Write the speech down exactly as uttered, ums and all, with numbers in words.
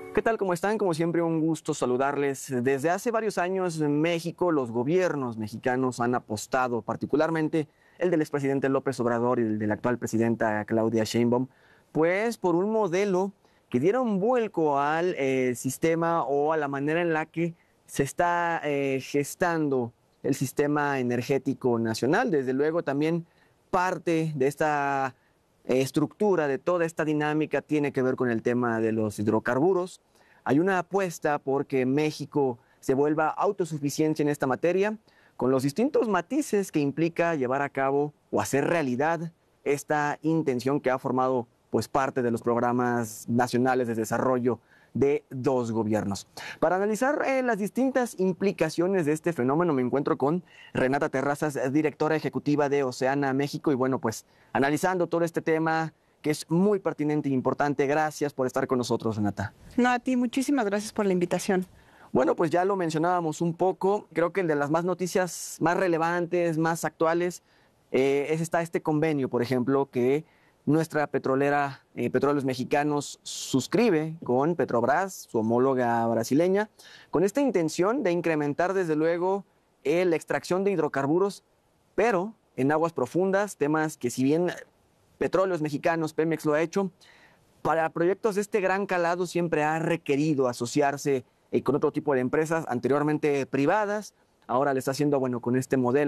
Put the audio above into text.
¿Qué tal? ¿Cómo están? Como siempre, un gusto saludarles. Desde hace varios años en México, los gobiernos mexicanos han apostado, particularmente el del expresidente López Obrador y el de la actual presidenta Claudia Sheinbaum, pues por un modelo que diera un vuelco al eh, sistema o a la manera en la que se está eh, gestando el sistema energético nacional. Desde luego, también parte de esta eh, estructura, de toda esta dinámica, tiene que ver con el tema de los hidrocarburos. Hay una apuesta porque México se vuelva autosuficiente en esta materia, con los distintos matices que implica llevar a cabo o hacer realidad esta intención que ha formado pues parte de los programas nacionales de desarrollo de dos gobiernos. Para analizar eh, las distintas implicaciones de este fenómeno me encuentro con Renata Terrazas, directora ejecutiva de Oceana México, y bueno, pues analizando todo este tema que es muy pertinente e importante. Gracias por estar con nosotros, Renata. No, a ti, muchísimas gracias por la invitación. Bueno, pues ya lo mencionábamos un poco. Creo que el de las más noticias más relevantes, más actuales, eh, es está este convenio, por ejemplo, que nuestra petrolera eh, Petróleos Mexicanos suscribe con Petrobras, su homóloga brasileña, con esta intención de incrementar desde luego eh, la extracción de hidrocarburos, pero en aguas profundas, temas que si bien Petróleos Mexicanos, Pemex lo ha hecho, para proyectos de este gran calado siempre ha requerido asociarse eh, con otro tipo de empresas, anteriormente privadas, ahora le está haciendo, bueno, con este modelo